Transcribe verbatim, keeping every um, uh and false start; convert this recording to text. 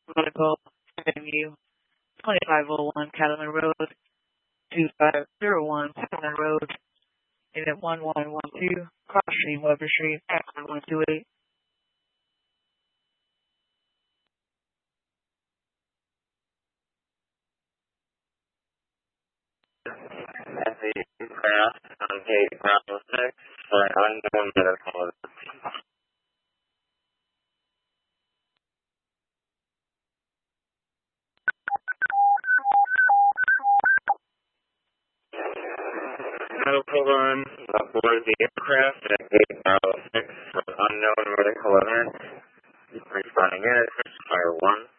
Medical Avenue, twenty-five oh one Cattleman Road, two five oh one Cattleman Road, Unit one one one two, Cross Street, Weber Street, Akron one two eight. At the craft on gate Bravo six for an unknown medical event. Medical run aboard the aircraft at gate Bravo six for an unknown medical event. Responding in at Fire one.